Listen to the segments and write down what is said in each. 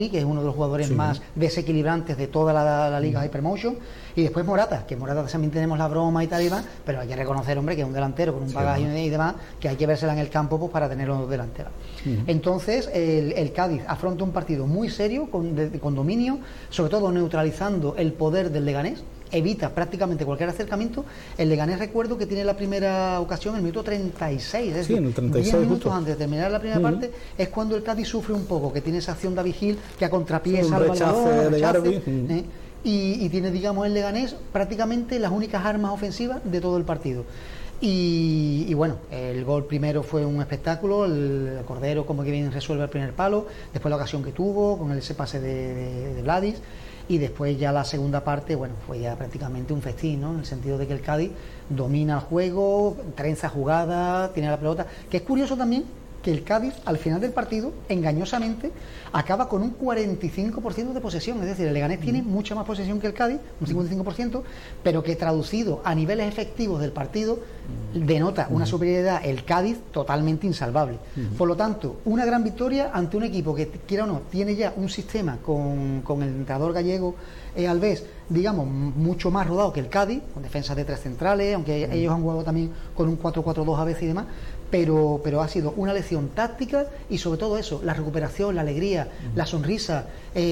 que es uno de los jugadores más desequilibrantes de toda la liga Hypermotion, y después Morata, que Morata también tenemos la broma y tal y demás, pero hay que reconocer, hombre, que es un delantero con un bagaje y demás, que hay que vérsela en el campo pues, para tenerlo delantero. Entonces el Cádiz afronta un partido muy serio, con dominio, sobre todo neutralizando el poder del Leganés, evita prácticamente cualquier acercamiento. El Leganés, recuerdo que tiene la primera ocasión en el minuto 36, es decir, en el 36 10 minutos justo antes de terminar la primera parte, es cuando el Cádiz sufre un poco, que tiene esa acción de Vigil que a contrapié salva el balón, de Garbi. Y tiene, digamos, el Leganés prácticamente las únicas armas ofensivas de todo el partido. Y bueno, el gol primero fue un espectáculo, el Cordero como que bien resuelve el primer palo, después la ocasión que tuvo con ese pase de Vladis, y después ya la segunda parte, bueno, fue ya prácticamente un festín, ¿no? En el sentido de que el Cádiz domina el juego, trenza jugada, tiene la pelota, que es curioso también que el Cádiz al final del partido, engañosamente, acaba con un 45% de posesión, es decir, el Leganés tiene mucha más posesión que el Cádiz, un 55%, pero que traducido a niveles efectivos del partido denota una superioridad, el Cádiz, totalmente insalvable. Por lo tanto, una gran victoria ante un equipo que, quiera o no, tiene ya un sistema con el entrenador gallego Alves, digamos, mucho más rodado que el Cádiz, con defensas de 3 centrales, aunque ellos han jugado también con un 4-4-2 a veces y demás, pero ha sido una lección táctica y sobre todo eso, la recuperación, la alegría, la sonrisa,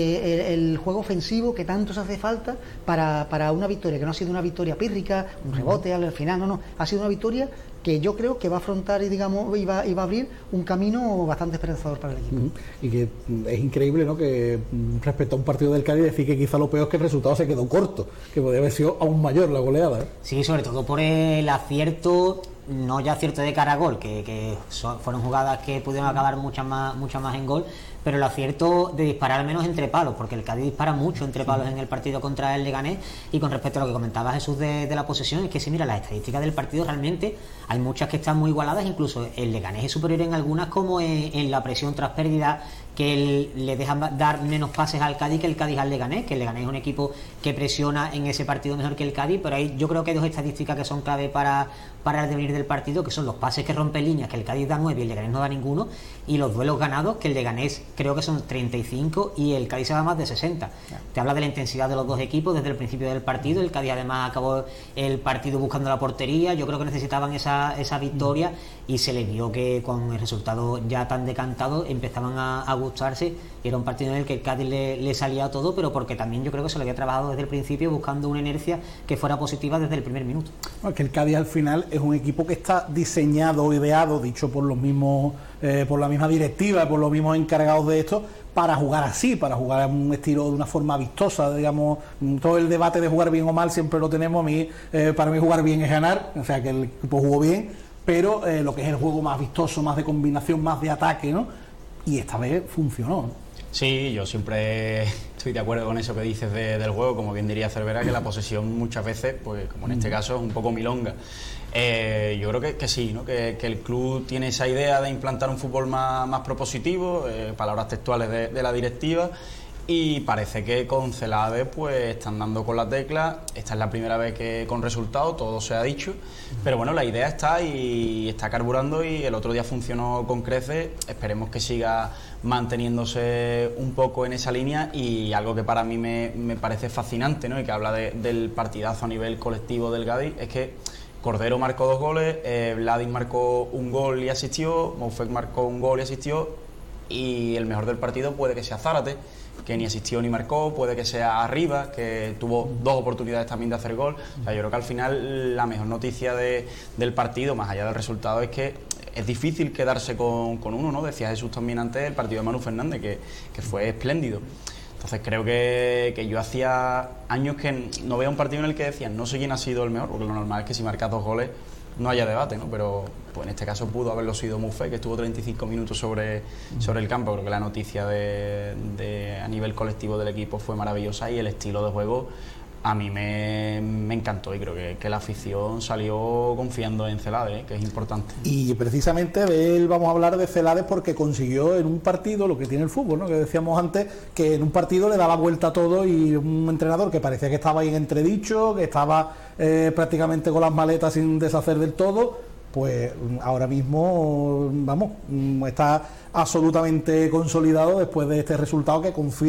el juego ofensivo que tanto se hace falta para una victoria, que no ha sido una victoria pírrica, un rebote al final, no, ha sido una victoria que yo creo que va a afrontar y digamos iba a abrir un camino bastante esperanzador para el equipo. Y que es increíble, ¿no?, que respecto a un partido del Cádiz decir que quizá lo peor es que el resultado se quedó corto, que podría haber sido aún mayor la goleada, ¿eh? Sí, sobre todo por el acierto, no ya acierto de cara a gol, fueron jugadas que pudieron acabar muchas más en gol, pero el acierto de disparar al menos entre palos, porque el Cádiz dispara mucho entre palos en el partido contra el Leganés. Y con respecto a lo que comentaba Jesús de la posesión, es que si mira las estadísticas del partido, realmente hay muchas que están muy igualadas, incluso el Leganés es superior en algunas, como en la presión tras pérdida, que le dejan dar menos pases al Cádiz que el Cádiz al Leganés, que el Leganés es un equipo que presiona en ese partido mejor que el Cádiz, pero ahí yo creo que hay dos estadísticas que son clave para el devenir del partido, que son los pases que rompe líneas, que el Cádiz da 9 y el Leganés no da ninguno, y los duelos ganados, que el Leganés creo que son 35 y el Cádiz se va más de 60. Te habla de la intensidad de los dos equipos desde el principio del partido. El Cádiz además acabó el partido buscando la portería, yo creo que necesitaban esa victoria, y se les vio que con el resultado ya tan decantado empezaban a gustarse, y era un partido en el que el Cádiz le salía todo, pero porque también yo creo que se lo había trabajado desde el principio buscando una inercia que fuera positiva desde el primer minuto. Bueno, que el Cádiz al final es un equipo que está diseñado, ideado, dicho por los mismos, por la misma directiva, por los mismos encargados de esto, para jugar así, para jugar en un estilo de una forma vistosa, digamos. Todo el debate de jugar bien o mal siempre lo tenemos. Para mí jugar bien es ganar, o sea que el equipo jugó bien, pero lo que es el juego más vistoso, más de combinación, más de ataque, ¿no? Y esta vez funcionó, ¿no? Sí, yo siempre estoy de acuerdo con eso que dices del juego, como bien diría Cervera, que la posesión muchas veces, pues como en este caso, es un poco milonga. Yo creo que sí, ¿no? Que el club tiene esa idea de implantar un fútbol más propositivo, palabras textuales de la directiva, y parece que con Celades pues están dando con la tecla. Esta es la primera vez que con resultado, todo se ha dicho, pero bueno, la idea está y está carburando, y el otro día funcionó con creces. Esperemos que siga manteniéndose un poco en esa línea. Y algo que para mí me parece fascinante, ¿no?, y que habla del partidazo a nivel colectivo del Cádiz, es que Cordero marcó 2 goles, Vladis marcó 1 gol y asistió, Moufek marcó 1 gol y asistió, y el mejor del partido puede que sea Zárate, que ni asistió ni marcó, puede que sea Arriba, que tuvo 2 oportunidades también de hacer gol. O sea, yo creo que al final la mejor noticia del partido, más allá del resultado, es que es difícil quedarse con uno, ¿no? Decía Jesús también antes el partido de Manu Fernández, que fue espléndido. Entonces creo que yo hacía años que no veía un partido en el que decían no sé quién ha sido el mejor, porque lo normal es que si marcas 2 goles no haya debate, ¿no? Pero pues en este caso pudo haberlo sido Moufek, que estuvo 35 minutos sobre el campo. Creo que la noticia a nivel colectivo del equipo fue maravillosa, y el estilo de juego a mí me encantó, y creo que la afición salió confiando en Celades, que es importante. Y precisamente de él vamos a hablar, de Celades, porque consiguió en un partido lo que tiene el fútbol, ¿no?, que decíamos antes, que en un partido le daba vuelta a todo, y un entrenador que parecía que estaba ahí en entredicho, que estaba prácticamente con las maletas sin deshacer del todo, pues ahora mismo, vamos, está absolutamente consolidado después de este resultado que confirma